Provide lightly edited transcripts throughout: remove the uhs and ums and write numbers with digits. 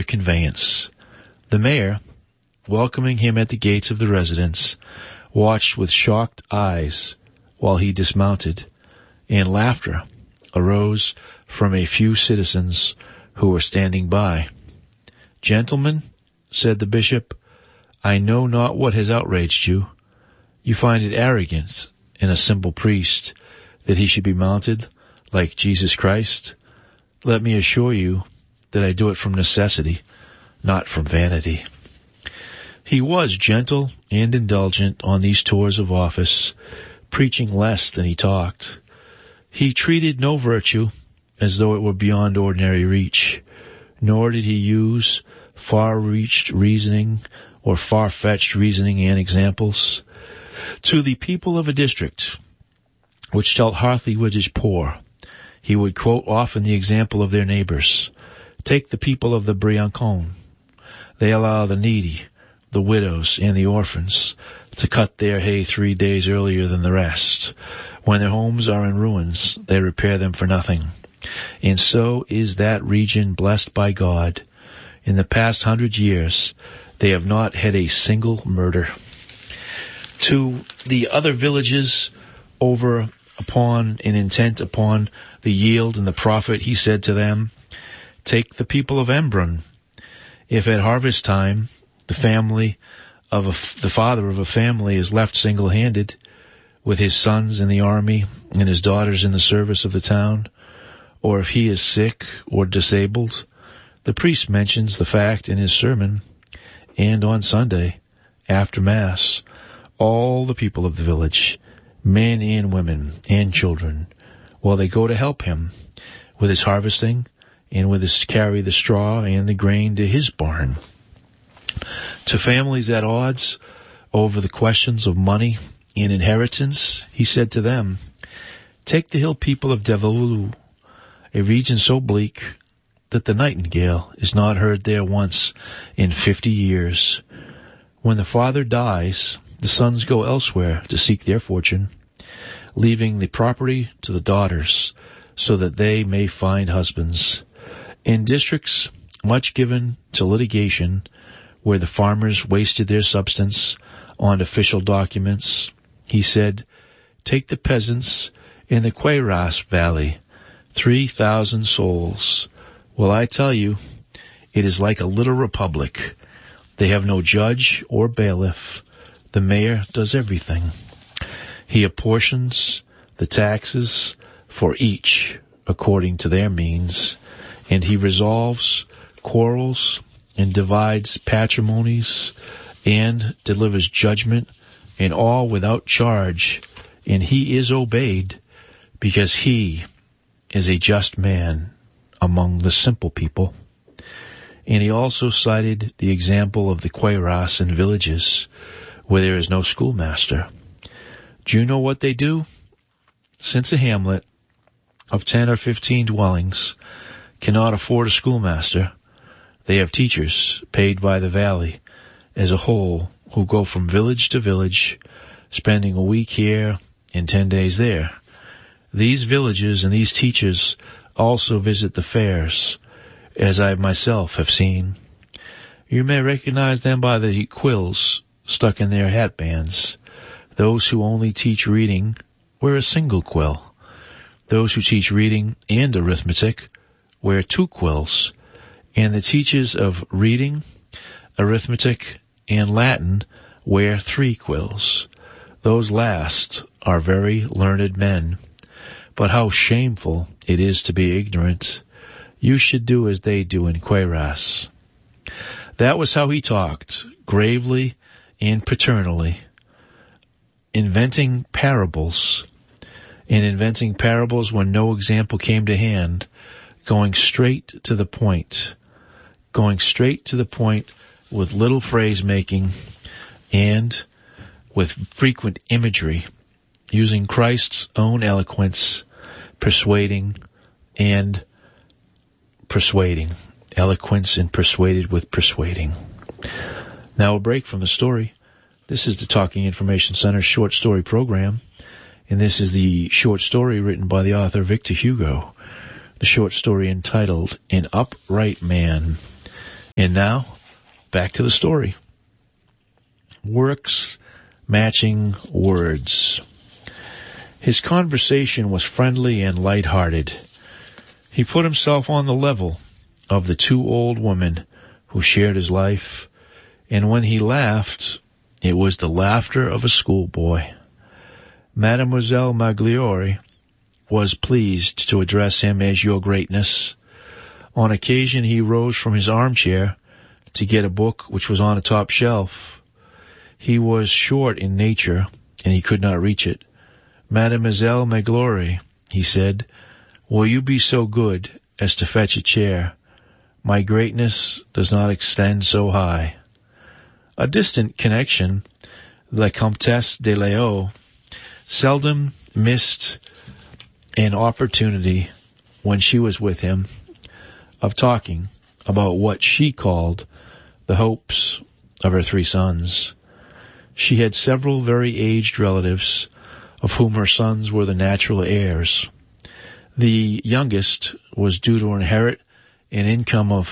conveyance. The mayor, welcoming him at the gates of the residence, watched with shocked eyes while he dismounted, and laughter arose from a few citizens who were standing by. "Gentlemen," said the bishop, "I know not what has outraged you. You find it arrogant in a simple priest that he should be mounted like Jesus Christ. Let me assure you that I do it from necessity, not from vanity." He was gentle and indulgent on these tours of office, preaching less than he talked. He treated no virtue as though it were beyond ordinary reach, nor did he use far-reached reasoning or far-fetched reasoning and examples. To the people of a district which dealt hardly with his poor, he would quote often the example of their neighbors. Take the people of the Briançon. They allow the needy, the widows, and the orphans to cut their hay 3 days earlier than the rest. When their homes are in ruins, they repair them for nothing. And so is that region blessed by God. In the past 100 years, they have not had a single murder. To the other villages over upon and intent upon the yield and the profit, he said to them, "Take the people of Embrun. If at harvest time the father of a family is left single-handed, with his sons in the army and his daughters in the service of the town, or if he is sick or disabled, the priest mentions the fact in his sermon, and on Sunday, after Mass, all the people of the village, men and women and children, while they go to help him with his harvesting and with his carry the straw and the grain to his barn." To families at odds over the questions of money and inheritance, he said to them, "Take the hill people of Devoulu, a region so bleak that the nightingale is not heard there once in 50 years. When the father dies, the sons go elsewhere to seek their fortune, leaving the property to the daughters so that they may find husbands. In districts much given to litigation, where the farmers wasted their substance on official documents, he said, take the peasants in the Queyras Valley, 3,000 souls. Well, I tell you, it is like a little republic. They have no judge or bailiff. The mayor does everything. He apportions the taxes for each according to their means, and he resolves quarrels and divides patrimonies and delivers judgment, and all without charge, and he is obeyed because he is a just man among the simple people. And he also cited the example of the Queyras in villages where there is no schoolmaster. Do you know what they do? Since a hamlet of 10 or 15 dwellings cannot afford a schoolmaster, they have teachers paid by the valley as a whole who go from village to village, spending a week here and 10 days there. These villages and these teachers also visit the fairs, as I myself have seen. You may recognize them by the quills stuck in their hatbands. Those who only teach reading wear a single quill. Those who teach reading and arithmetic wear 2 quills. And the teachers of reading, arithmetic, and Latin wear 3 quills. Those last are very learned men. But how shameful it is to be ignorant. You should do as they do in Queyras. That was how he talked, gravely and paternally, inventing parables when no example came to hand, going straight to the point with little phrase-making and with frequent imagery, using Christ's own eloquence, persuading. Eloquence and persuaded with persuading. Now a break from the story. This is the Talking Information Center short story program, and this is the short story written by the author Victor Hugo. The short story entitled An Upright Man. And now, back to the story. Works matching words. His conversation was friendly and light-hearted. He put himself on the level of the two old women who shared his life, and when he laughed, it was the laughter of a schoolboy. Mademoiselle Magliore was pleased to address him as Your Greatness. On occasion he rose from his armchair to get a book which was on a top shelf. He was short in nature, and he could not reach it. Mademoiselle Magliore, he said, will you be so good as to fetch a chair? My greatness does not extend so high. A distant connection, la Comtesse de Léo, seldom missed an opportunity when she was with him of talking about what she called the hopes of her three sons. She had several very aged relatives, of whom her sons were the natural heirs. The youngest was due to inherit an income of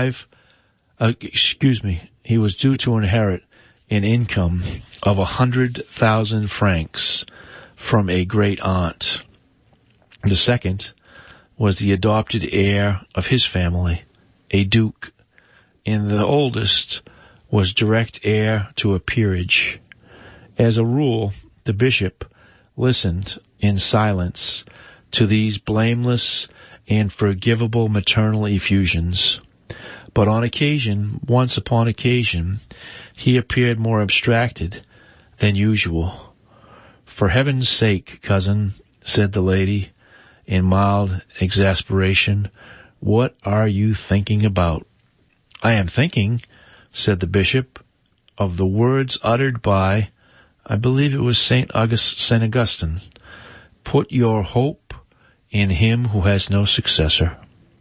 he was due to inherit an income of 100,000 francs from a great aunt. The second was the adopted heir of his family, a duke, and the oldest was direct heir to a peerage. As a rule, the bishop listened in silence to these blameless and forgivable maternal effusions. But once upon occasion, he appeared more abstracted than usual. For heaven's sake, cousin, said the lady, in mild exasperation, what are you thinking about? I am thinking, said the bishop, of the words uttered by, I believe it was St. Augustine, put your hope in him who has no successor.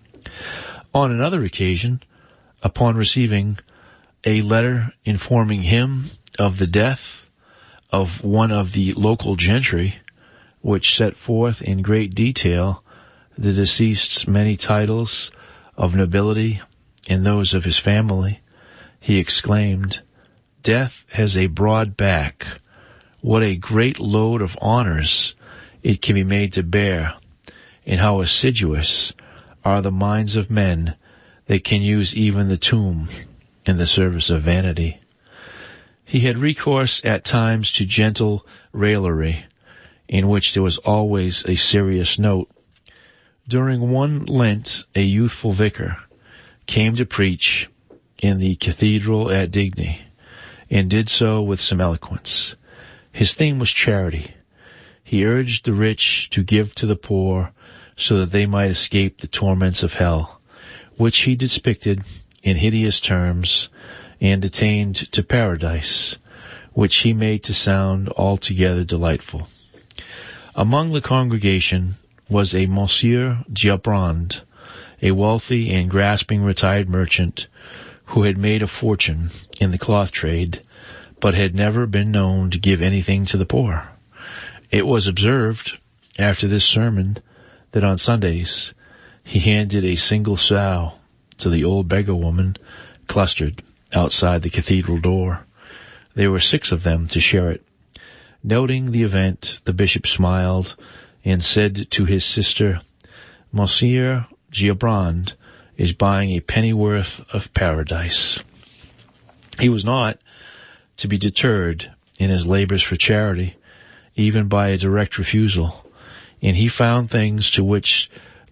On another occasion, upon receiving a letter informing him of the death of one of the local gentry, which set forth in great detail the deceased's many titles of nobility and those of his family, he exclaimed, Death has a broad back. What a great load of honors it can be made to bear, and how assiduous are the minds of men that can use even the tomb in the service of vanity. He had recourse at times to gentle raillery, in which there was always a serious note. During one Lent, a youthful vicar came to preach in the cathedral at Digne, and did so with some eloquence. His theme was charity. He urged the rich to give to the poor so that they might escape the torments of hell, which he depicted in hideous terms, and attained to paradise, which he made to sound altogether delightful. Among the congregation was a Monsieur Giabrand, a wealthy and grasping retired merchant who had made a fortune in the cloth trade, but had never been known to give anything to the poor. It was observed, after this sermon, that on Sundays he handed a single sow to the old beggar woman clustered outside the cathedral door. There were 6 of them to share it. Noting the event, the bishop smiled and said to his sister, Monsieur Giabrand is buying a pennyworth of paradise. He was not to be deterred in his labors for charity, even by a direct refusal, and he found things which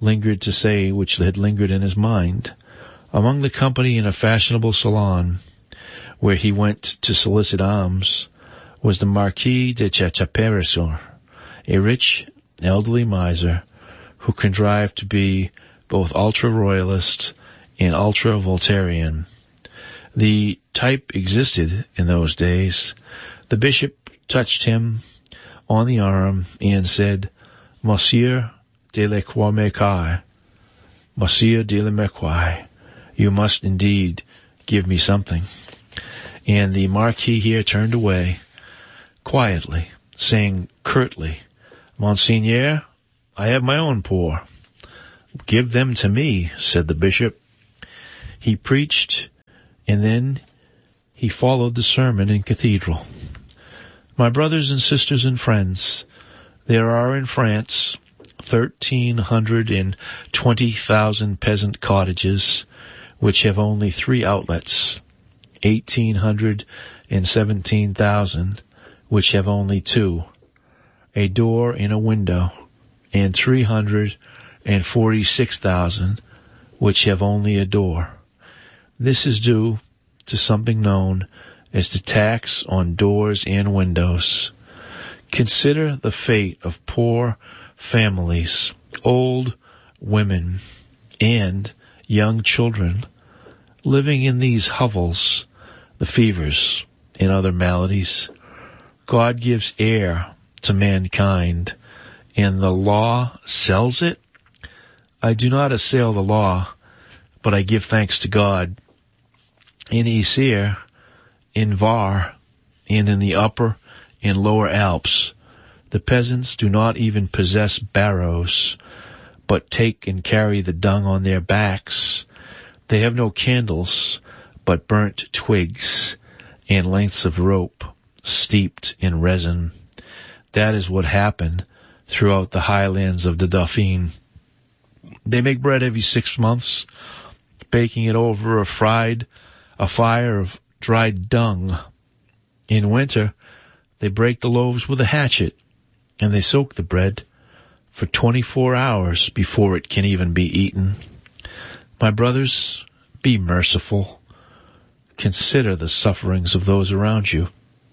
had lingered in his mind. Among the company in a fashionable salon, where he went to solicit alms, was the Marquis de Chateaubriand, a rich, elderly miser, who contrived to be both ultra-royalist and ultra-Voltairian. The type existed in those days. The bishop touched him on the arm and said, Monsieur de la Croix-Mercaille, Monsieur de la Mercaille, you must indeed give me something. And the Marquis here turned away, quietly, saying curtly, Monseigneur, I have my own poor. Give them to me, said the bishop. He preached and then he followed the sermon in cathedral. My brothers and sisters and friends, there are in France 1,320,000 peasant cottages which have only 3 outlets, 1,817,000 which have only 2, a door and a window, and 346,000 which have only a door. This is due to something known as the tax on doors and windows. Consider the fate of poor families, old women, and young children living in these hovels, the fevers and other maladies. God gives air to mankind, and the law sells it. I do not assail the law, but I give thanks to God. In Isère, in Var, and in the Upper and Lower Alps, the peasants do not even possess barrows, but take and carry the dung on their backs. They have no candles, but burnt twigs and lengths of rope steeped in resin. That is what happened throughout the highlands of the Dauphiné. They make bread every 6 months, baking it over a fire of dried dung. In winter, they break the loaves with a hatchet, and they soak the bread for 24 hours before it can even be eaten. My brothers, be merciful. Consider the sufferings of those around you.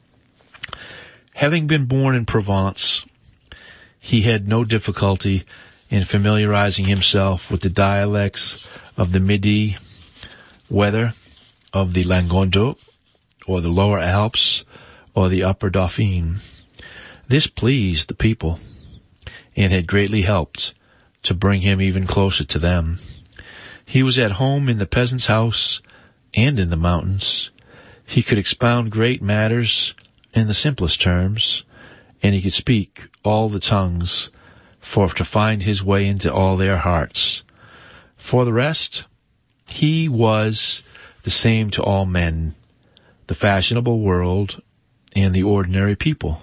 Having been born in Provence, he had no difficulty in familiarizing himself with the dialects of the Midi, whether of the Languedoc, or the Lower Alps, or the Upper Dauphiné. This pleased the people, and had greatly helped to bring him even closer to them. He was at home in the peasant's house and in the mountains. He could expound great matters in the simplest terms, and he could speak all the tongues, for to find his way into all their hearts. For the rest, he was the same to all men, the fashionable world, and the ordinary people.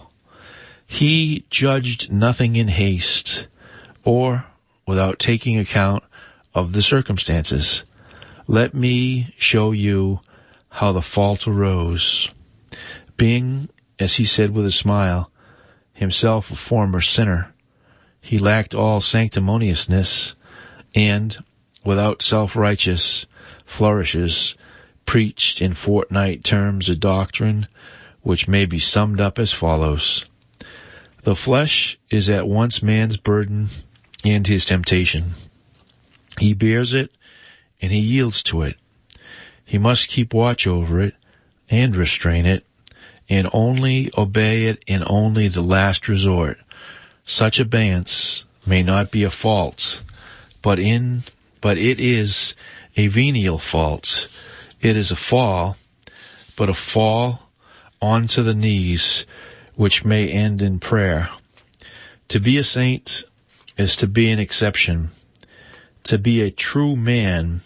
He judged nothing in haste, or without taking account of the circumstances. Let me show you how the fault arose. Being, as he said with a smile, himself a former sinner, he lacked all sanctimoniousness, and, without self-righteous flourishes, preached in fortnight terms a doctrine which may be summed up as follows. The flesh is at once man's burden and his temptation. He bears it, and he yields to it. He must keep watch over it, and restrain it, and only obey it in only the last resort. Such abeyance may not be a fault, but it is a venial fault. It is a fall, but a fall onto the knees, which may end in prayer. To be a saint is to be an exception. To be a true man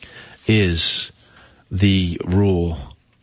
is the rule.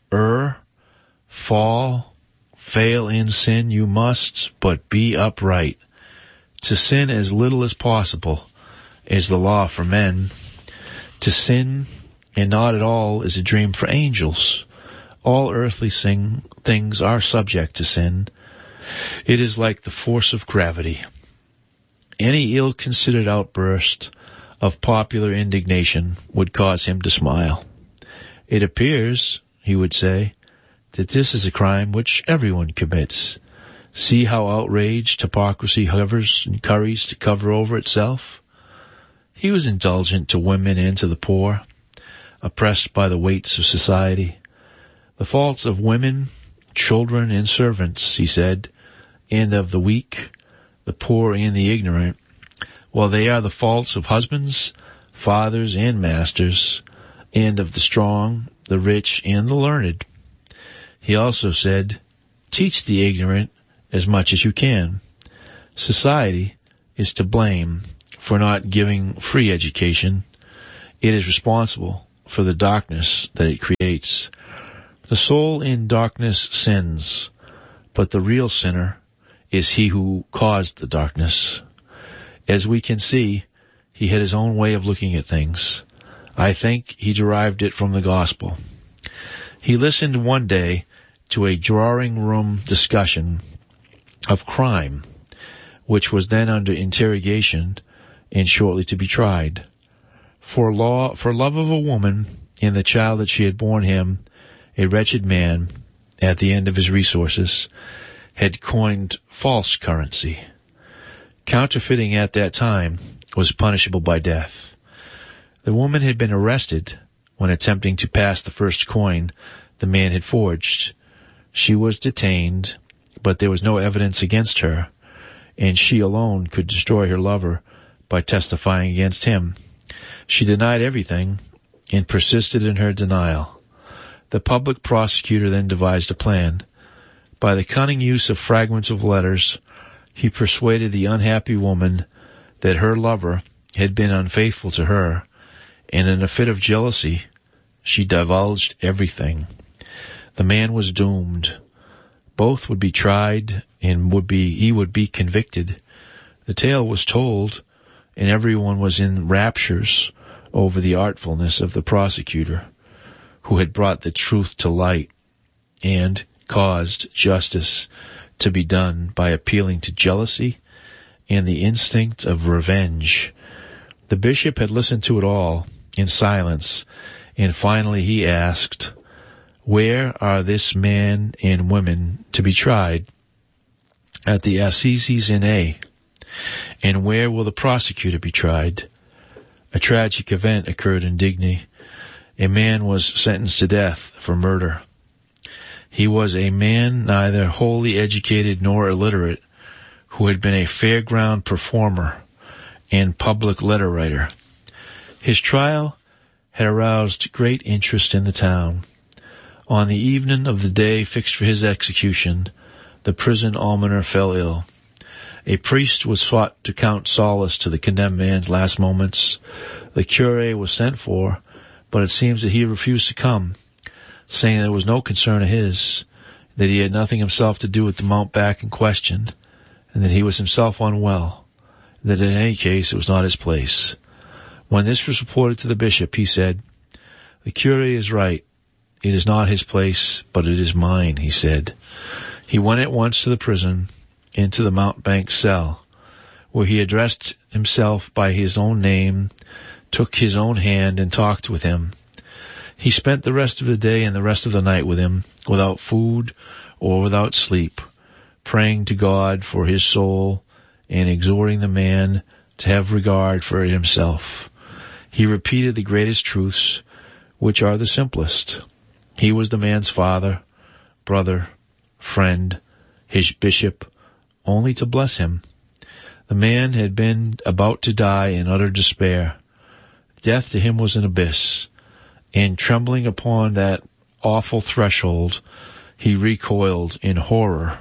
Fall, fail in sin you must, but be upright. To sin as little as possible is the law for men. To sin and not at all is a dream for angels. All earthly things are subject to sin. It is like the force of gravity. Any ill-considered outburst of popular indignation would cause him to smile. It appears, he would say, that this is a crime which everyone commits. See how outraged hypocrisy hovers and curries to cover over itself. He was indulgent to women and to the poor, oppressed by the weights of society. The faults of women, children, and servants, he said, and of the weak, the poor, and the ignorant, while they are the faults of husbands, fathers, and masters, and of the strong, the rich, and the learned. He also said, teach the ignorant as much as you can. Society is to blame for not giving free education. It is responsible for the darkness that it creates. states, "The soul in darkness sins, but the real sinner is he who caused the darkness." As we can see, he had his own way of looking at things. I think he derived it from the gospel. He listened one day to a drawing-room discussion of crime, which was then under interrogation and shortly to be tried. For love of a woman and the child that she had borne him, a wretched man, at the end of his resources, had coined false currency. Counterfeiting at that time was punishable by death. The woman had been arrested when attempting to pass the first coin the man had forged. She was detained, but there was no evidence against her, and she alone could destroy her lover by testifying against him. She denied everything and persisted in her denial. The public prosecutor then devised a plan. By the cunning use of fragments of letters, he persuaded the unhappy woman that her lover had been unfaithful to her, and in a fit of jealousy, she divulged everything. The man was doomed. Both would be tried, and he would be convicted. The tale was told, and everyone was in raptures over the artfulness of the prosecutor, who had brought the truth to light and caused justice to be done by appealing to jealousy and the instinct of revenge. The bishop had listened to it all in silence, and finally he asked, "Where are this man and women to be tried?" "At the Assizes in A." "And where will the prosecutor be tried?" A tragic event occurred in Digny. A man was sentenced to death for murder. He was a man neither wholly educated nor illiterate, who had been a fairground performer and public letter writer. His trial had aroused great interest in the town. On the evening of the day fixed for his execution, the prison almoner fell ill. A priest was sought to count solace to the condemned man's last moments. The curé was sent for, but it seems that he refused to come, saying that it was no concern of his, that he had nothing himself to do with the mountebank in question, and that he was himself unwell, that in any case it was not his place. When this was reported to the bishop, he said, "The curé is right. It is not his place, but it is mine," he said. He went at once to the prison, into the mountebank's cell, where he addressed himself by his own name, took his own hand, and talked with him. He spent the rest of the day and the rest of the night with him, without food or without sleep, praying to God for his soul and exhorting the man to have regard for it himself. He repeated the greatest truths, which are the simplest. He was the man's father, brother, friend, his bishop, only to bless him. The man had been about to die in utter despair. Death to him was an abyss, and trembling upon that awful threshold, he recoiled in horror.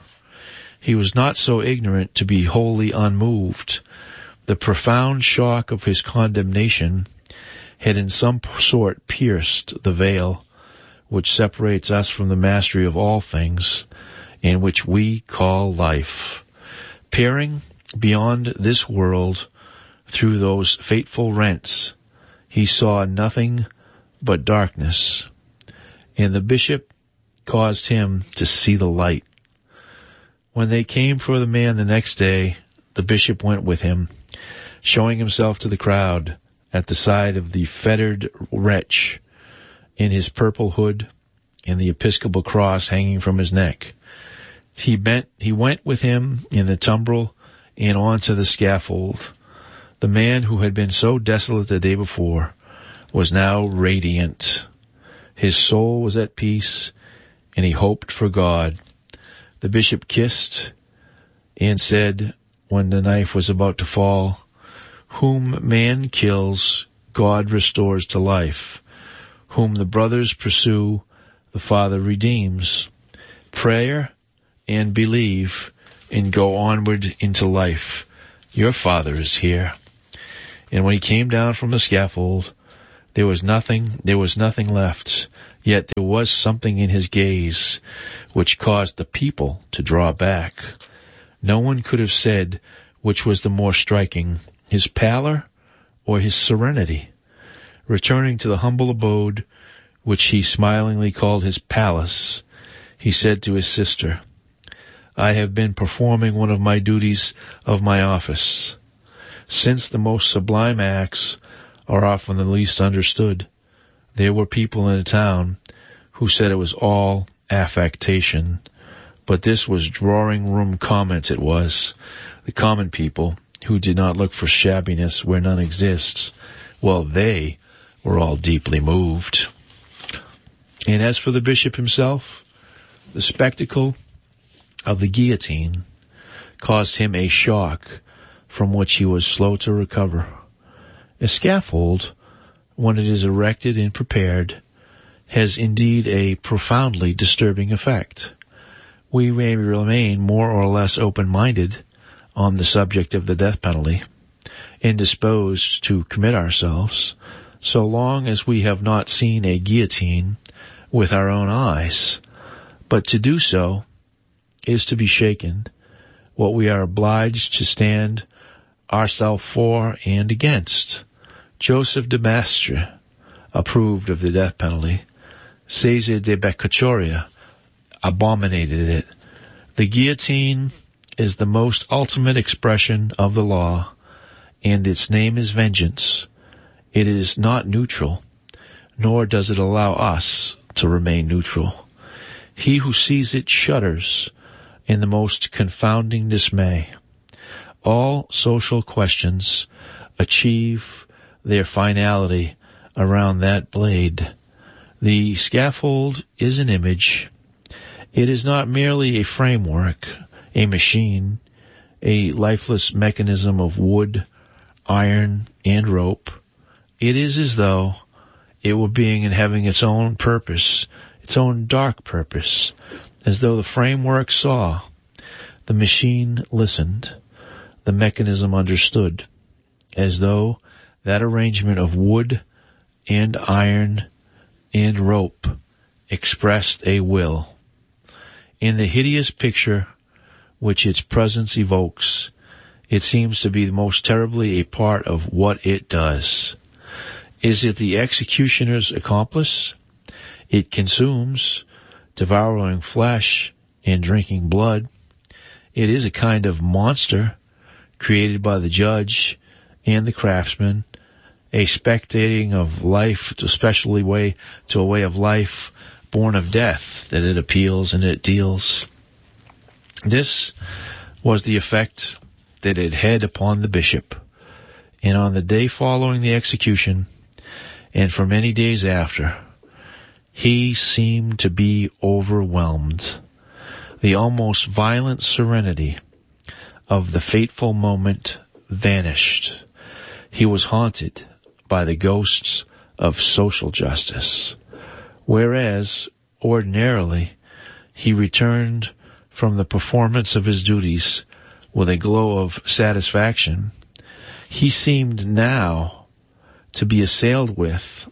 He was not so ignorant to be wholly unmoved. The profound shock of his condemnation had in some sort pierced the veil which separates us from the mastery of all things, and which we call life. Peering beyond this world through those fateful rents, he saw nothing but darkness, and the bishop caused him to see the light. When they came for the man the next day, the bishop went with him, showing himself to the crowd at the side of the fettered wretch, in his purple hood and the episcopal cross hanging from his neck. He went with him in the tumbrel and on to the scaffold. The man who had been so desolate the day before was now radiant. His soul was at peace, and he hoped for God. The bishop kissed and said, when the knife was about to fall, "Whom man kills, God restores to life. Whom the brothers pursue, the Father redeems. Prayer and believe, and go onward into life. Your Father is here." And when he came down from the scaffold, There was nothing left, yet there was something in his gaze which caused the people to draw back. No one could have said which was the more striking, his pallor or his serenity. Returning to the humble abode, which he smilingly called his palace, he said to his sister, "I have been performing one of my duties of my office. Since the most sublime acts are often the least understood, there were people in the town who said it was all affectation, but this was drawing-room comment it was. The common people, who did not look for shabbiness where none exists, well, they were all deeply moved." And as for the bishop himself, the spectacle of the guillotine caused him a shock from which he was slow to recover. A scaffold, when it is erected and prepared, has indeed a profoundly disturbing effect. We may remain more or less open-minded on the subject of the death penalty, indisposed to commit ourselves, so long as we have not seen a guillotine with our own eyes. But to do so is to be shaken, what we are obliged to stand ourselves for and against. Joseph de Maistre approved of the death penalty. Cesare de Beccaria abominated it. The guillotine is the most ultimate expression of the law, and its name is vengeance. It is not neutral, nor does it allow us to remain neutral. He who sees it shudders in the most confounding dismay. All social questions achieve their finality around that blade. The scaffold is an image. It is not merely a framework, a machine, a lifeless mechanism of wood, iron, and rope. It is as though it were being and having its own purpose, its own dark purpose, as though the framework saw, the machine listened, the mechanism understood, as though that arrangement of wood and iron and rope expressed a will. In the hideous picture which its presence evokes, it seems to be most terribly a part of what it does. Is it the executioner's accomplice? It consumes, devouring flesh and drinking blood. It is a kind of monster created by the judge and the craftsman, a spectating of life to a way of life born of death that it appeals and it deals. This was the effect that it had upon the bishop, and on the day following the execution, and for many days after, he seemed to be overwhelmed. The almost violent serenity of the fateful moment vanished. He was haunted by the ghosts of social justice, whereas ordinarily he returned from the performance of his duties with a glow of satisfaction. He seemed now to be assailed with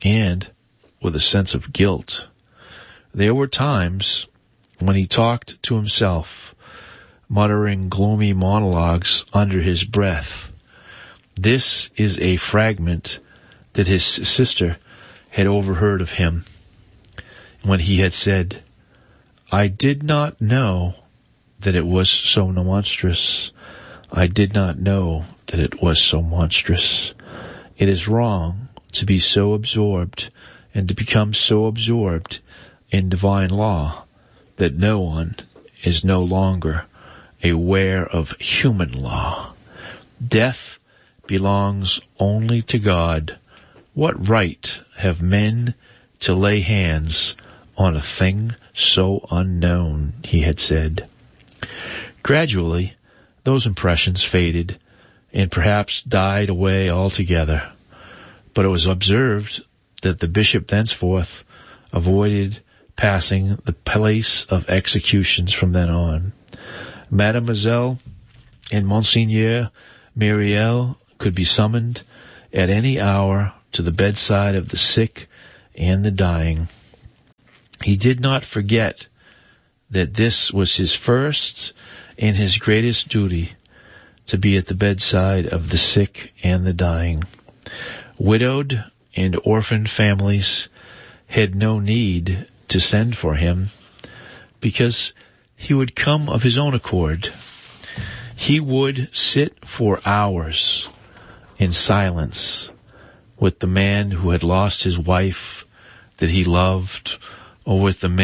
a sense of guilt. There were times when he talked to himself, muttering gloomy monologues under his breath. This is a fragment that his sister had overheard of him, when he had said, "I did not know that it was so monstrous. I did not know that it was so monstrous. It is wrong to be so absorbed and to become so absorbed in divine law that no one is no longer aware of human law. Death belongs only to God. What right have men to lay hands on a thing so unknown?" he had said. Gradually, those impressions faded and perhaps died away altogether, but it was observed that the bishop thenceforth avoided passing the place of executions from then on. Mademoiselle and Monseigneur Myriel could be summoned at any hour to the bedside of the sick and the dying. He did not forget that this was his first and his greatest duty, to be at the bedside of the sick and the dying. Widowed and orphaned families had no need to send for him, because he would come of his own accord. He would sit for hours in silence with the man who had lost his wife that he loved, or with the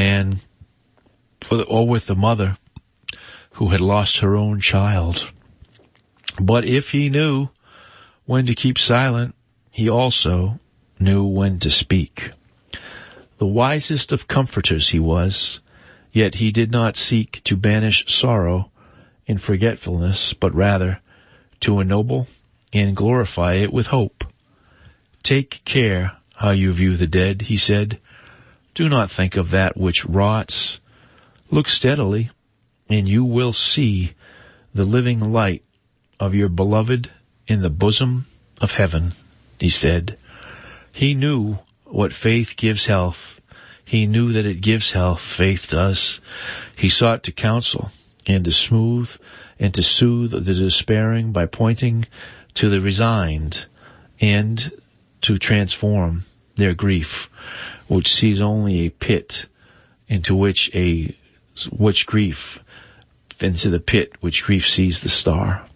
mother who had lost her own child. But if he knew when to keep silent, he also knew when to speak. The wisest of comforters he was, yet he did not seek to banish sorrow in forgetfulness, but rather to ennoble and glorify it with hope. Take care how you view the dead, he said. Do not think of that which rots. Look steadily, and you will see the living light of your beloved in the bosom of heaven, he said. He knew what faith gives health. He knew that it gives health, faith does. He sought to counsel and to smooth and to soothe the despairing by pointing to the resigned, and to transform their grief, which sees only a pit into which grief sees the star.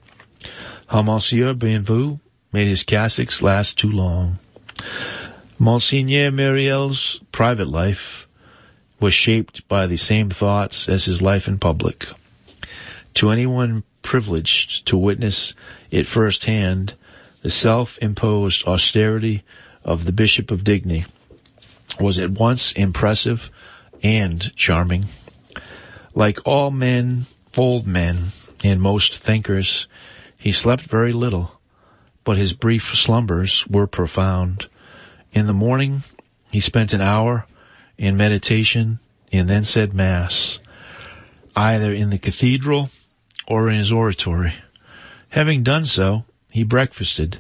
How Monsieur Bienvenu made his cassocks last too long. Monseigneur Myriel's private life was shaped by the same thoughts as his life in public. To anyone privileged to witness it firsthand, the self-imposed austerity of the Bishop of Digny was at once impressive and charming. Like all men, old men, and most thinkers, he slept very little, but his brief slumbers were profound. In the morning, he spent an hour in meditation and then said Mass, either in the cathedral or in his oratory. Having done so, he breakfasted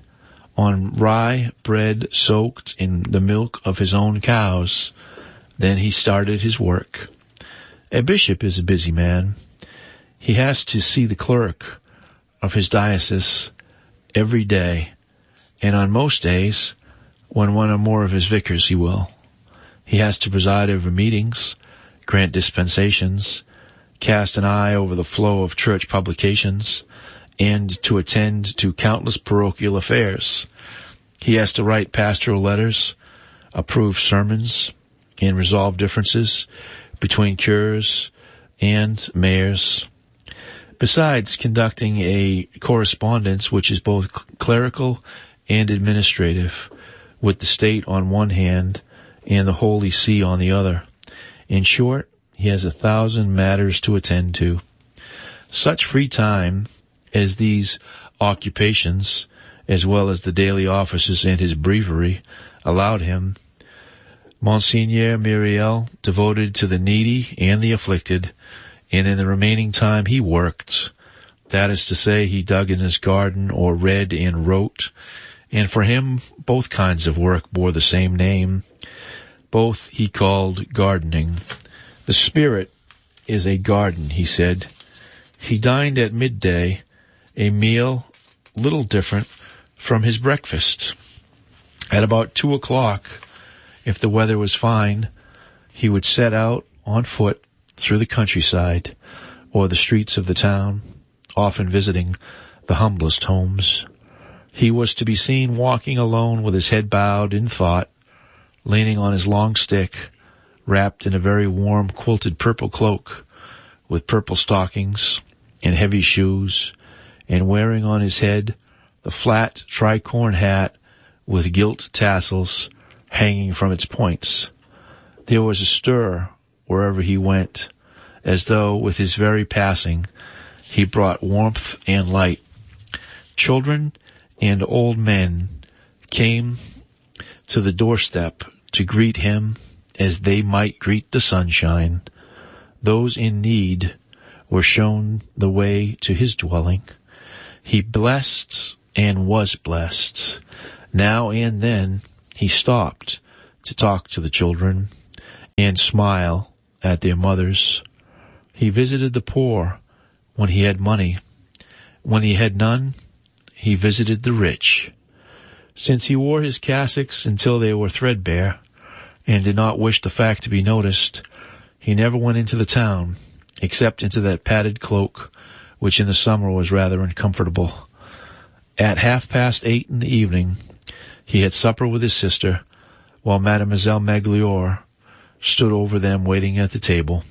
on rye bread soaked in the milk of his own cows. Then he started his work. A bishop is a busy man. He has to see the clerk of his diocese every day, and on most days, when one or more of his vicars he will. He has to preside over meetings, grant dispensations, cast an eye over the flow of church publications, and to attend to countless parochial affairs. He has to write pastoral letters, approve sermons, and resolve differences between cures and mayors, besides conducting a correspondence which is both clerical and administrative, with the state on one hand and the Holy See on the other. In short, he has 1,000 matters to attend to. Such free time as these occupations, as well as the daily offices and his breviary, allowed him, Monseigneur Myriel devoted to the needy and the afflicted, and in the remaining time he worked. That is to say, he dug in his garden or read and wrote, and for him both kinds of work bore the same name. Both he called gardening. The spirit is a garden, he said. He dined at midday, a meal little different from his breakfast. At about 2 o'clock, if the weather was fine, he would set out on foot through the countryside or the streets of the town, often visiting the humblest homes. He was to be seen walking alone with his head bowed in thought, leaning on his long stick, wrapped in a very warm quilted purple cloak, with purple stockings and heavy shoes, and wearing on his head the flat tricorn hat with gilt tassels hanging from its points. There was a stir wherever he went, as though with his very passing he brought warmth and light. Children and old men came to the doorstep to greet him as they might greet the sunshine. Those in need were shown the way to his dwelling. He blessed and was blessed, Now and then he stopped to talk to the children and smile at their mothers. He visited the poor when he had money. When he had none, he visited the rich. Since he wore his cassocks until they were threadbare and did not wish the fact to be noticed, he never went into the town, except into that padded cloak, which in the summer was rather uncomfortable. At 8:30 in the evening, he had supper with his sister, while Mademoiselle Magloire stood over them waiting at the table.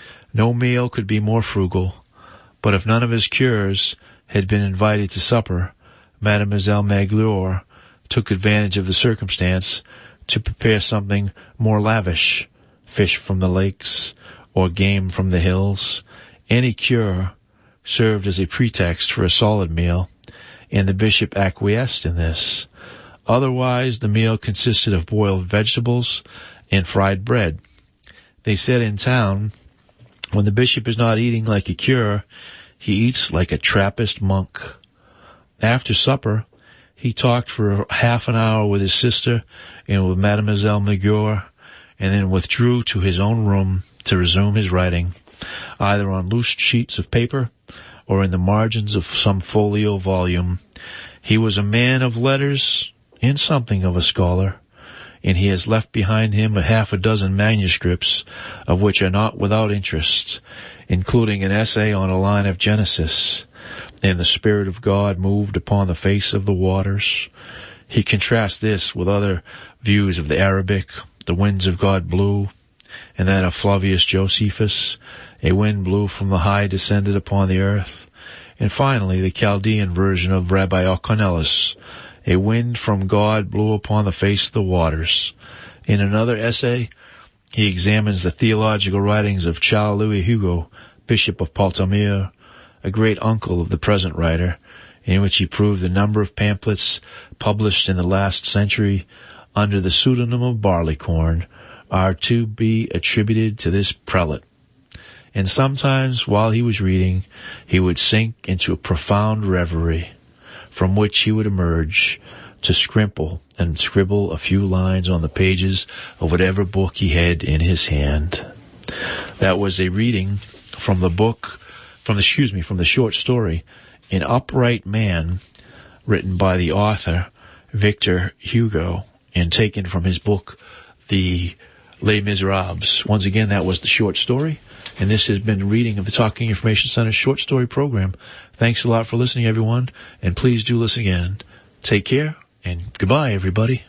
No meal could be more frugal, but if none of his cures had been invited to supper, Mademoiselle Magloire took advantage of the circumstance to prepare something more lavish, fish from the lakes or game from the hills. Any cure served as a pretext for a solid meal, and the bishop acquiesced in this. Otherwise, the meal consisted of boiled vegetables and fried bread. They said in town, when the bishop is not eating like a cure, he eats like a Trappist monk. After supper, he talked for half an hour with his sister and with Mademoiselle Magloire, and then withdrew to his own room to resume his writing, either on loose sheets of paper or in the margins of some folio volume. He was a man of letters and something of a scholar, and he has left behind him half a dozen manuscripts, of which are not without interest, including an essay on a line of Genesis, and the Spirit of God moved upon the face of the waters. He contrasts this with other views of the Arabic. The winds of God blew, and then of Flavius Josephus, a wind blew from the high, descended upon the earth. And finally, the Chaldean version of Rabbi Orconellus, a wind from God blew upon the face of the waters. In another essay, he examines the theological writings of Charles Louis Hugo, Bishop of Paltamir, a great uncle of the present writer, in which he proved the number of pamphlets published in the last century under the pseudonym of Barleycorn are to be attributed to this prelate. And sometimes, while he was reading, he would sink into a profound reverie, from which he would emerge to scrimple and scribble a few lines on the pages of whatever book he had in his hand. That was a reading from the short story, An Upright Man, written by the author, Victor Hugo, and taken from his book, The Les Miserables. Once again, that was the short story, and this has been a reading of the Talking Information Center's short story program. Thanks a lot for listening, everyone, and please do listen again. Take care, and goodbye, everybody.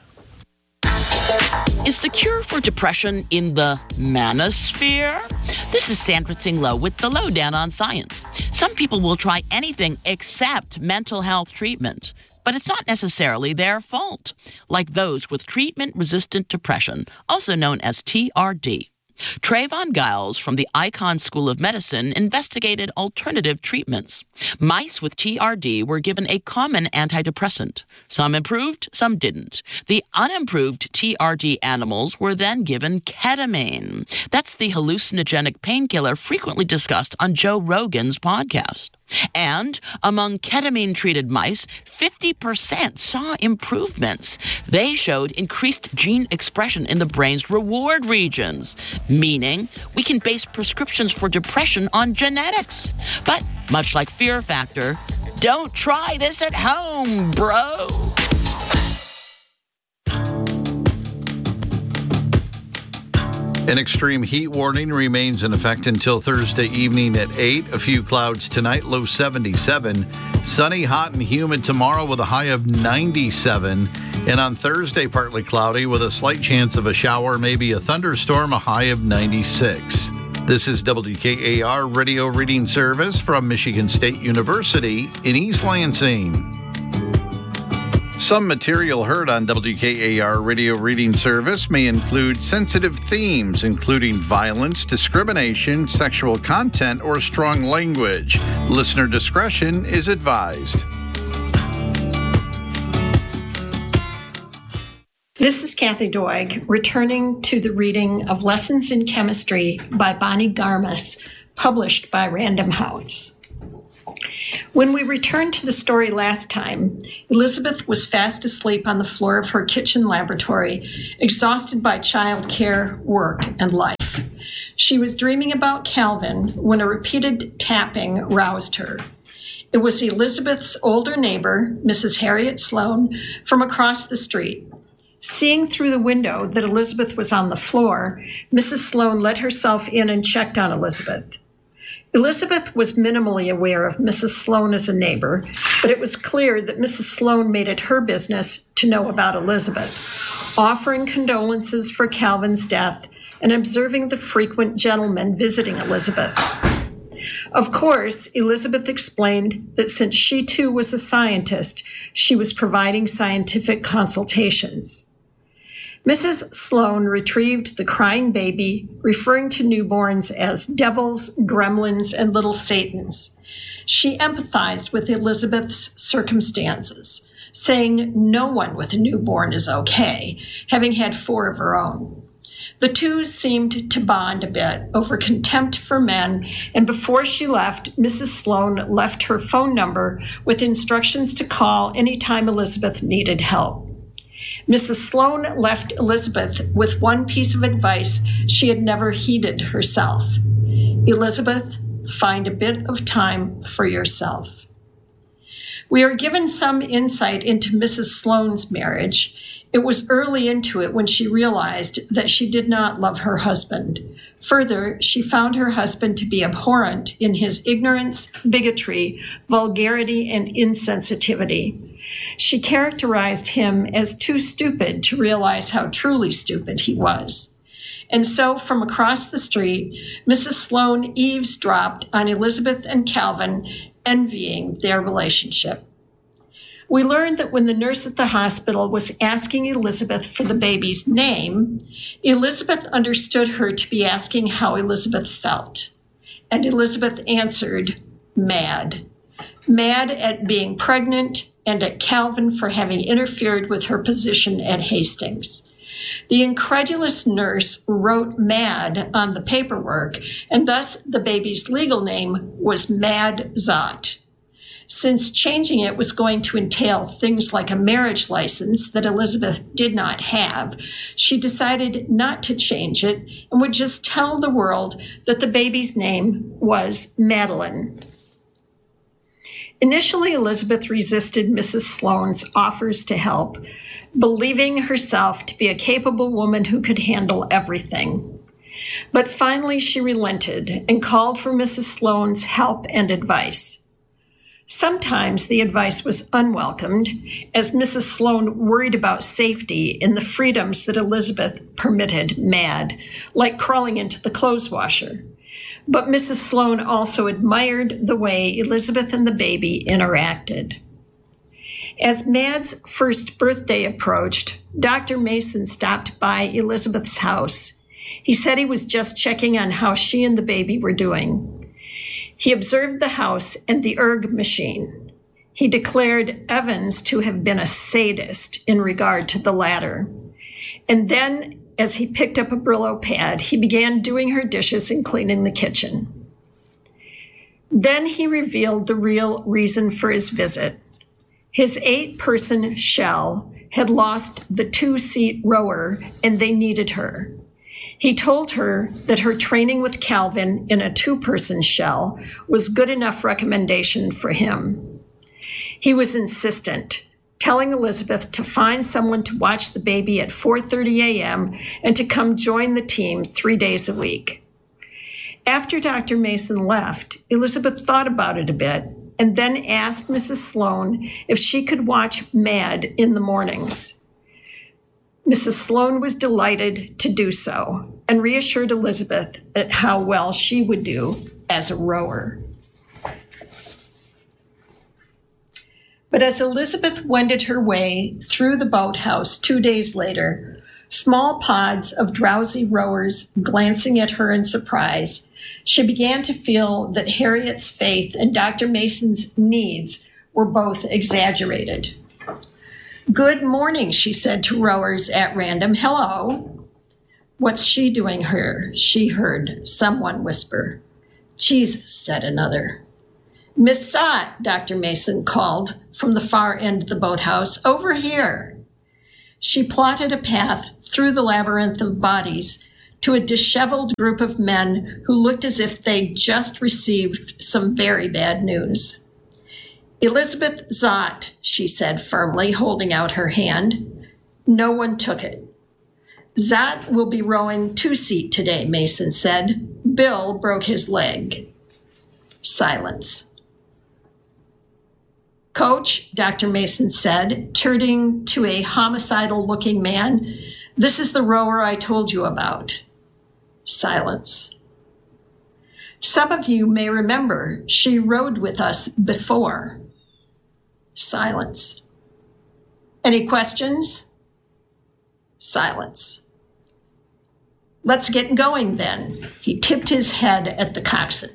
Is the cure for depression in the manosphere? This is Sandra Tinglow with the Lowdown on Science. Some people will try anything except mental health treatment, but it's not necessarily their fault, like those with treatment-resistant depression, also known as TRD. Trayvon Giles from the Icahn School of Medicine investigated alternative treatments. Mice with TRD were given a common antidepressant. Some improved, some didn't. The unimproved TRD animals were then given ketamine. That's the hallucinogenic painkiller frequently discussed on Joe Rogan's podcast. And among ketamine-treated mice, 50% saw improvements. They showed increased gene expression in the brain's reward regions, meaning we can base prescriptions for depression on genetics. But much like Fear Factor, don't try this at home, bro. An extreme heat warning remains in effect until Thursday evening at 8. A few clouds tonight, low 77. Sunny, hot, and humid tomorrow with a high of 97. And on Thursday, partly cloudy with a slight chance of a shower, maybe a thunderstorm, a high of 96. This is WKAR Radio Reading Service from Michigan State University in East Lansing. Some material heard on WKAR Radio Reading Service may include sensitive themes, including violence, discrimination, sexual content, or strong language. Listener discretion is advised. This is Kathy Doig, returning to the reading of Lessons in Chemistry by Bonnie Garmus, published by Random House. When we returned to the story last time, Elizabeth was fast asleep on the floor of her kitchen laboratory, exhausted by childcare, work, and life. She was dreaming about Calvin when a repeated tapping roused her. It was Elizabeth's older neighbor, Mrs. Harriet Sloan, from across the street. Seeing through the window that Elizabeth was on the floor, Mrs. Sloan let herself in and checked on Elizabeth. Elizabeth was minimally aware of Mrs. Sloan as a neighbor, but it was clear that Mrs. Sloan made it her business to know about Elizabeth, offering condolences for Calvin's death and observing the frequent gentlemen visiting Elizabeth. Of course, Elizabeth explained that since she too was a scientist, she was providing scientific consultations. Mrs. Sloan retrieved the crying baby, referring to newborns as devils, gremlins, and little satans. She empathized with Elizabeth's circumstances, saying no one with a newborn is okay, having had 4 of her own. The two seemed to bond a bit over contempt for men, and before she left, Mrs. Sloan left her phone number with instructions to call anytime Elizabeth needed help. Mrs. Sloan left Elizabeth with one piece of advice she had never heeded herself. Elizabeth, find a bit of time for yourself. We are given some insight into Mrs. Sloan's marriage. It was early into it when she realized that she did not love her husband. Further, she found her husband to be abhorrent in his ignorance, bigotry, vulgarity, and insensitivity. She characterized him as too stupid to realize how truly stupid he was. And so, from across the street, Mrs. Sloan eavesdropped on Elizabeth and Calvin, envying their relationship. We learned that when the nurse at the hospital was asking Elizabeth for the baby's name, Elizabeth understood her to be asking how Elizabeth felt. And Elizabeth answered, mad. Mad at being pregnant and at Calvin for having interfered with her position at Hastings. The incredulous nurse wrote mad on the paperwork, and thus the baby's legal name was Mad Zot. Since changing it was going to entail things like a marriage license that Elizabeth did not have, she decided not to change it and would just tell the world that the baby's name was Madeline. Initially, Elizabeth resisted Mrs. Sloan's offers to help, believing herself to be a capable woman who could handle everything. But finally, she relented and called for Mrs. Sloan's help and advice. Sometimes the advice was unwelcomed, as Mrs. Sloan worried about safety in the freedoms that Elizabeth permitted Mad, like crawling into the clothes washer. But Mrs. Sloan also admired the way Elizabeth and the baby interacted. As Mad's first birthday approached, Dr. Mason stopped by Elizabeth's house. He said he was just checking on how she and the baby were doing. He observed the house and the erg machine. He declared Evans to have been a sadist in regard to the latter. And then, as he picked up a Brillo pad, he began doing her dishes and cleaning the kitchen. Then he revealed the real reason for his visit. His 8-person shell had lost the 2-seat rower, and they needed her. He told her that her training with Calvin in a 2-person shell was good enough recommendation for him. He was insistent, telling Elizabeth to find someone to watch the baby at 4:30 a.m. and to come join the team 3 days a week. After Dr. Mason left, Elizabeth thought about it a bit and then asked Mrs. Sloan if she could watch Mad in the mornings. Mrs. Sloan was delighted to do so and reassured Elizabeth at how well she would do as a rower. But as Elizabeth wended her way through the boathouse 2 days later, small pods of drowsy rowers glancing at her in surprise, she began to feel that Harriet's faith and Dr. Mason's needs were both exaggerated. "Good morning," she said to rowers at random. "Hello." "What's she doing here?" she heard someone whisper. "Jesus," said another. Miss Sott, Dr. Mason called from the far end of the boathouse. Over here. She plotted a path through the labyrinth of bodies to a disheveled group of men who looked as if they'd just received some very bad news. Elizabeth Zott, she said firmly, holding out her hand. No one took it. Zott will be rowing two-seat today, Mason said. Bill broke his leg. Silence. Coach, Dr. Mason said, turning to a homicidal-looking man, this is the rower I told you about. Silence. Some of you may remember she rowed with us before. Silence. Any questions? Silence. Let's get going then. He tipped his head at the coxswain.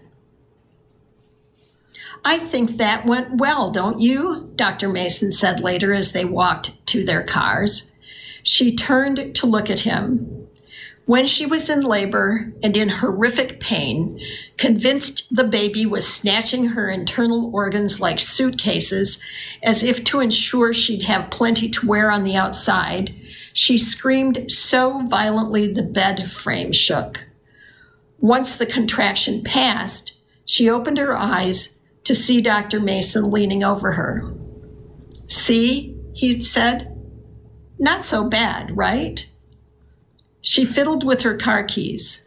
I think that went well, don't you? Dr. Mason said later as they walked to their cars. She turned to look at him. When she was in labor and in horrific pain, convinced the baby was snatching her internal organs like suitcases, as if to ensure she'd have plenty to wear on the outside, she screamed so violently the bed frame shook. Once the contraction passed, she opened her eyes to see Dr. Mason leaning over her. See, he said, not so bad, right? She fiddled with her car keys.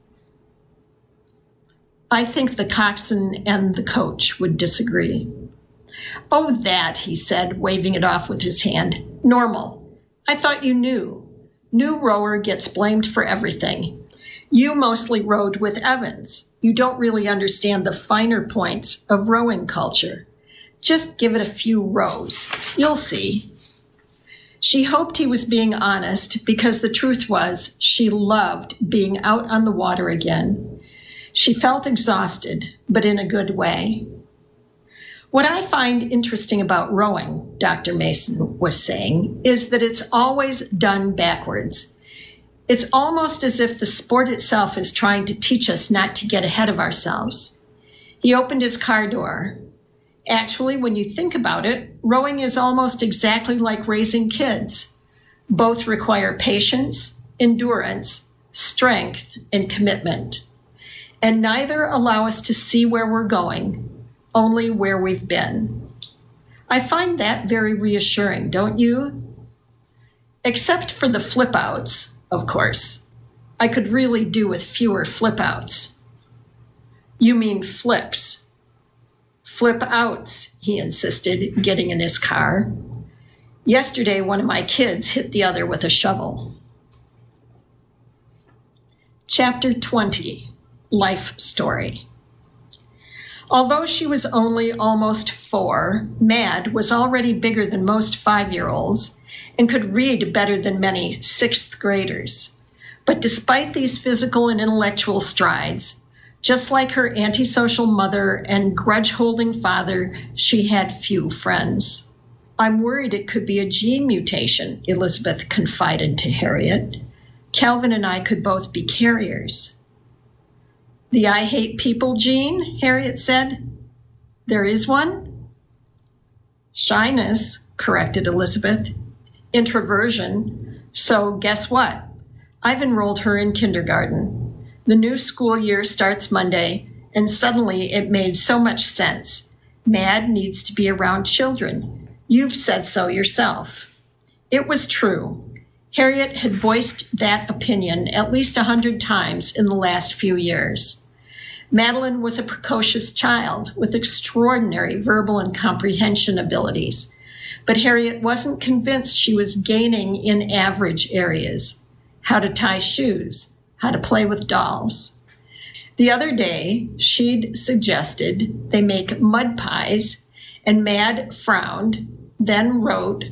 I think the coxswain and the coach would disagree. Oh, that, he said, waving it off with his hand. Normal. I thought you knew. New rower gets blamed for everything. You mostly rowed with Evans. You don't really understand the finer points of rowing culture. Just give it a few rows. You'll see. She hoped he was being honest because the truth was she loved being out on the water again. She felt exhausted, but in a good way. What I find interesting about rowing, Dr. Mason was saying, is that it's always done backwards. It's almost as if the sport itself is trying to teach us not to get ahead of ourselves. He opened his car door. Actually, when you think about it, rowing is almost exactly like raising kids. Both require patience, endurance, strength, and commitment. And neither allow us to see where we're going, only where we've been. I find that very reassuring, don't you? Except for the flip-outs. Of course, I could really do with fewer flip-outs. You mean flips. Flip-outs, he insisted, getting in his car. Yesterday, one of my kids hit the other with a shovel. Chapter 20, Life Story. Although she was only almost 4, Mad was already bigger than most 5-year-olds and could read better than many 6th graders. But despite these physical and intellectual strides, just like her antisocial mother and grudge-holding father, she had few friends. I'm worried it could be a gene mutation, Elizabeth confided to Harriet. Calvin and I could both be carriers. The I hate people gene, Harriet said. There is one? Shyness, corrected Elizabeth. Introversion. So guess what? I've enrolled her in kindergarten. The new school year starts Monday, and suddenly it made so much sense. Mad needs to be around children. You've said so yourself. It was true. Harriet had voiced that opinion at least 100 times in the last few years. Madeline was a precocious child with extraordinary verbal and comprehension abilities. But Harriet wasn't convinced she was gaining in average areas. How to tie shoes, how to play with dolls. The other day, she'd suggested they make mud pies, and Mad frowned, then wrote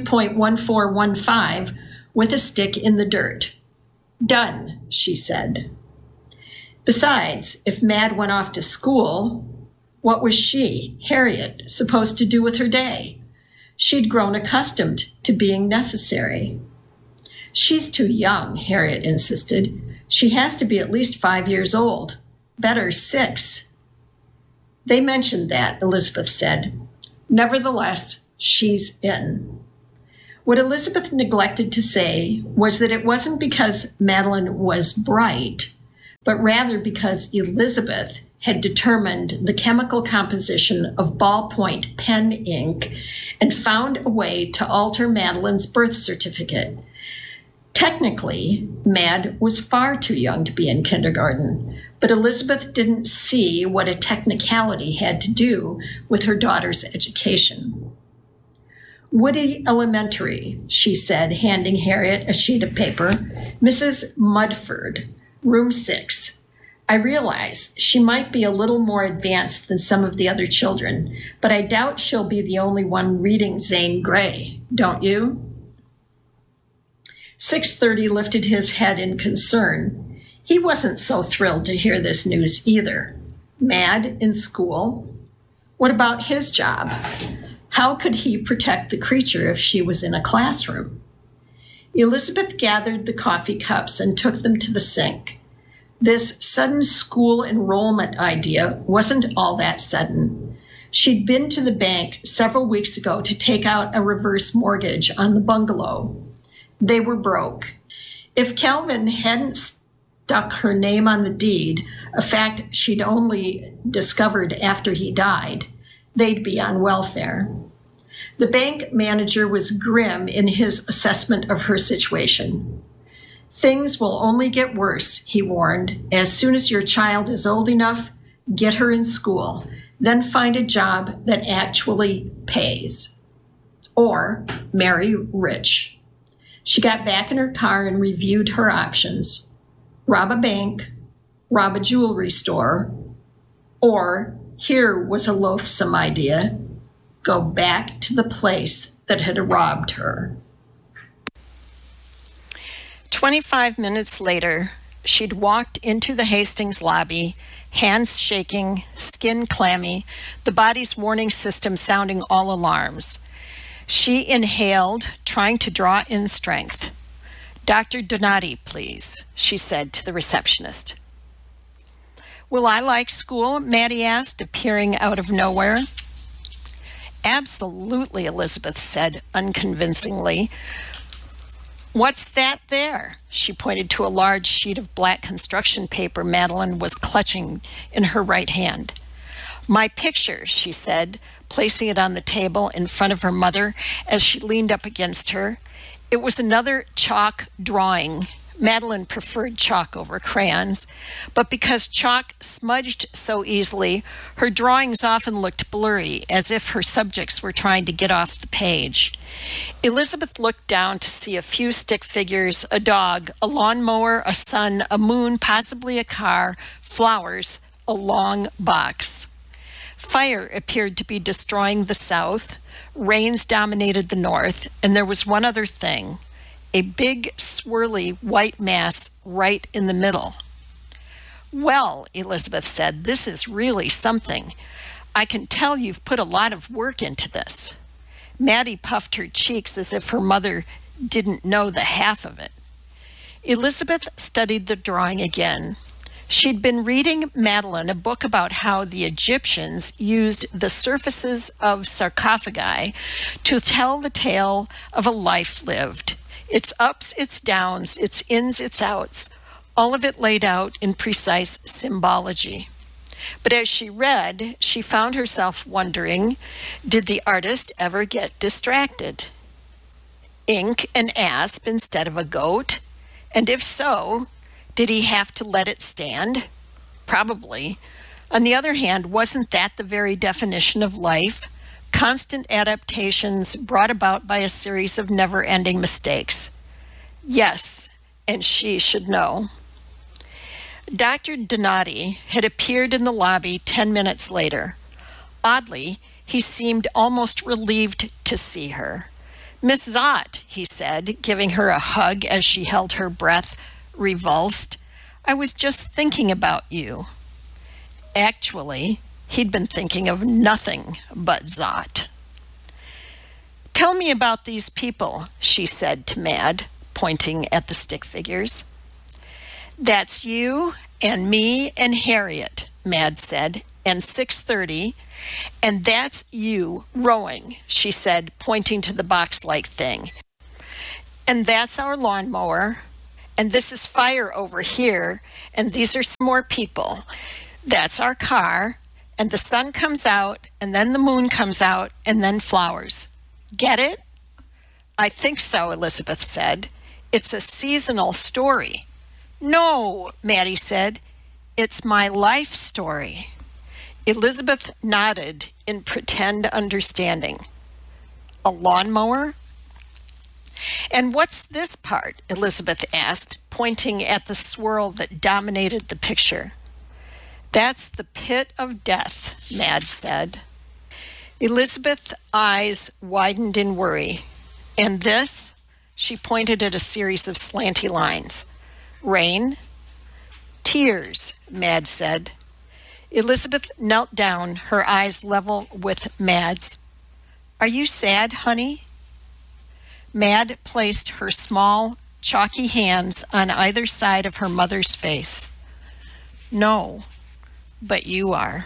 3.1415 with a stick in the dirt. Done, she said. Besides, if Mad went off to school, what was she, Harriet, supposed to do with her day? She'd grown accustomed to being necessary. She's too young, Harriet insisted. She has to be at least 5 years old. Better 6. They mentioned that, Elizabeth said. Nevertheless, she's in. What Elizabeth neglected to say was that it wasn't because Madeline was bright, but rather because Elizabeth had determined the chemical composition of ballpoint pen ink and found a way to alter Madeline's birth certificate. Technically, Mad was far too young to be in kindergarten, but Elizabeth didn't see what a technicality had to do with her daughter's education. Woody Elementary, she said, handing Harriet a sheet of paper. Mrs. Mudford, room 6. I realize she might be a little more advanced than some of the other children, but I doubt she'll be the only one reading Zane Grey, don't you? 6:30 lifted his head in concern. He wasn't so thrilled to hear this news either. Mad in school? What about his job? How could he protect the creature if she was in a classroom? Elizabeth gathered the coffee cups and took them to the sink. This sudden school enrollment idea wasn't all that sudden. She'd been to the bank several weeks ago to take out a reverse mortgage on the bungalow. They were broke. If Calvin hadn't stuck her name on the deed, a fact she'd only discovered after he died, they'd be on welfare. The bank manager was grim in his assessment of her situation. Things will only get worse, he warned. As soon as your child is old enough, get her in school, then find a job that actually pays. Or marry rich. She got back in her car and reviewed her options. Rob a bank, rob a jewelry store, or, here was a loathsome idea, go back to the place that had robbed her. 25 minutes later, she'd walked into the Hastings lobby, hands shaking, skin clammy, the body's warning system sounding all alarms. She inhaled, trying to draw in strength. Dr. Donati, please, she said to the receptionist. Will I like school? Maddie asked, appearing out of nowhere. Absolutely, Elizabeth said unconvincingly. What's that there? She pointed to a large sheet of black construction paper Madeline was clutching in her right hand. My picture, she said, placing it on the table in front of her mother as she leaned up against her. It was another chalk drawing. Madeline preferred chalk over crayons, but because chalk smudged so easily, her drawings often looked blurry, as if her subjects were trying to get off the page. Elizabeth looked down to see a few stick figures, a dog, a lawnmower, a sun, a moon, possibly a car, flowers, a long box. Fire appeared to be destroying the south, rains dominated the north, and there was one other thing. A big, swirly white mass right in the middle. Well, Elizabeth said, this is really something. I can tell you've put a lot of work into this. Maddie puffed her cheeks as if her mother didn't know the half of it. Elizabeth studied the drawing again. She'd been reading Madeline a book about how the Egyptians used the surfaces of sarcophagi to tell the tale of a life lived. Its ups, its downs, its ins, its outs, all of it laid out in precise symbology. But as she read, she found herself wondering, did the artist ever get distracted? Ink an asp instead of a goat? And if so, did he have to let it stand? Probably. On the other hand, wasn't that the very definition of life? Constant adaptations brought about by a series of never-ending mistakes. Yes, and she should know. Dr. Donati had appeared in the lobby 10 minutes later. Oddly, he seemed almost relieved to see her. Miss Zott, he said, giving her a hug as she held her breath, revulsed. I was just thinking about you. Actually, he'd been thinking of nothing but Zott. Tell me about these people, she said to Mad, pointing at the stick figures. That's you and me and Harriet, Mad said, and 6:30, and that's you rowing, she said, pointing to the box-like thing. And that's our lawnmower, and this is fire over here, and these are some more people. That's our car, and the sun comes out, and then the moon comes out, and then flowers. Get it? I think so, Elizabeth said. It's a seasonal story. No, Maddie said. It's my life story. Elizabeth nodded in pretend understanding. A lawnmower? And what's this part? Elizabeth asked, pointing at the swirl that dominated the picture. That's the pit of death, Mad said. Elizabeth's eyes widened in worry. And this? She pointed at a series of slanty lines. Rain? Tears, Mad said. Elizabeth knelt down, her eyes level with Mad's. Are you sad, honey? Mad placed her small, chalky hands on either side of her mother's face. No, but you are.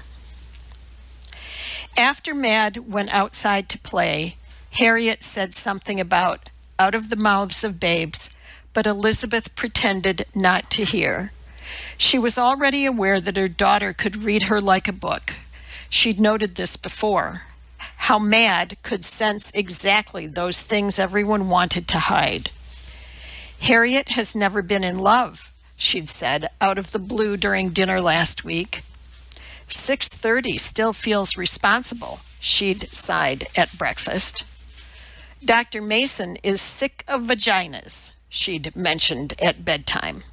After Mad went outside to play, Harriet said something about out of the mouths of babes, but Elizabeth pretended not to hear. She was already aware that her daughter could read her like a book. She'd noted this before, how Mad could sense exactly those things everyone wanted to hide. Harriet has never been in love, she'd said out of the blue during dinner last week. 6:30 still feels responsible, she'd sighed at breakfast. Dr. Mason is sick of vaginas, she'd mentioned at bedtime.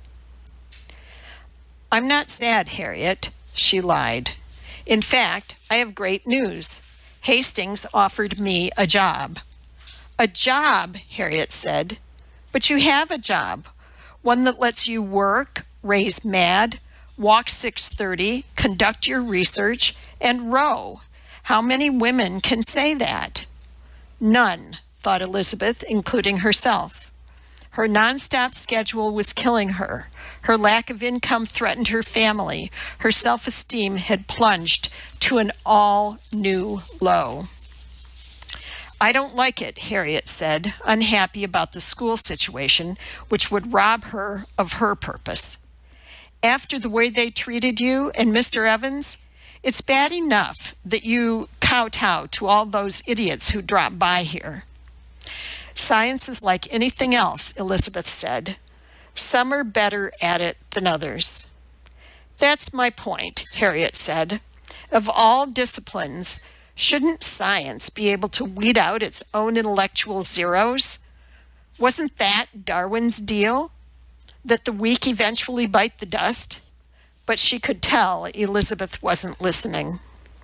I'm not sad, Harriet, she lied. In fact, I have great news. Hastings offered me a job. A job, Harriet said. But you have a job, one that lets you work, raise Mad, walk 6:30, conduct your research, and row. How many women can say that? None, thought Elizabeth, including herself. Her nonstop schedule was killing her. Her lack of income threatened her family. Her self-esteem had plunged to an all-new low. I don't like it, Harriet said, unhappy about the school situation, which would rob her of her purpose. After the way they treated you and Mr. Evans, it's bad enough that you kowtow to all those idiots who drop by here. Science is like anything else, Elizabeth said. Some are better at it than others. That's my point, Harriet said. Of all disciplines, shouldn't science be able to weed out its own intellectual zeros? Wasn't that Darwin's deal? That the weak eventually bite the dust? But she could tell Elizabeth wasn't listening.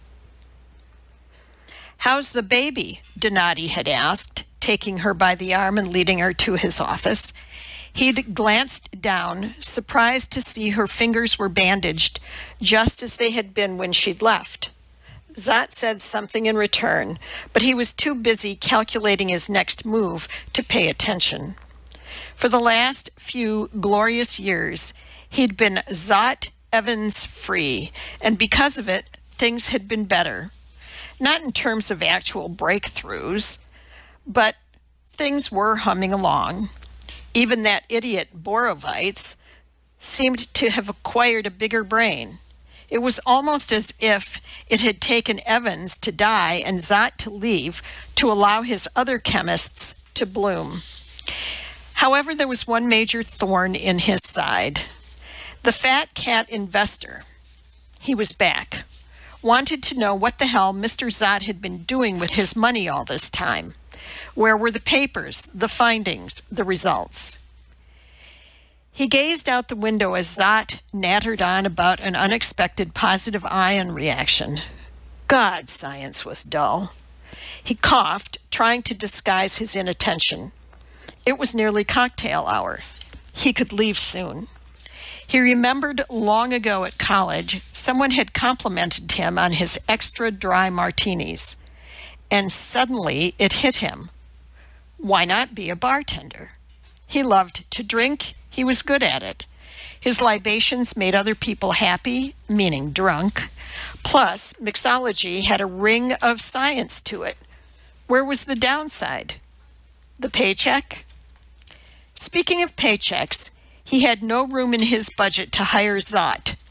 How's the baby? Donati had asked, taking her by the arm and leading her to his office. He'd glanced down, surprised to see her fingers were bandaged, just as they had been when she'd left. Zot said something in return, but he was too busy calculating his next move to pay attention. For the last few glorious years, he'd been Zot Evans free, and because of it, things had been better. Not in terms of actual breakthroughs, but things were humming along. Even that idiot Borovites seemed to have acquired a bigger brain. It was almost as if it had taken Evans to die and Zot to leave to allow his other chemists to bloom. However, there was one major thorn in his side. The fat cat investor, he was back, wanted to know what the hell Mr. Zot had been doing with his money all this time. Where were the papers, the findings, the results? He gazed out the window as Zot nattered on about an unexpected positive ion reaction. God, science was dull. He coughed, trying to disguise his inattention. It was nearly cocktail hour. He could leave soon. He remembered long ago at college, someone had complimented him on his extra dry martinis. And suddenly it hit him. Why not be a bartender? He loved to drink. He was good at it. His libations made other people happy, meaning drunk. Plus, mixology had a ring of science to it. Where was the downside? The paycheck? Speaking of paychecks, he had no room in his budget to hire Zot,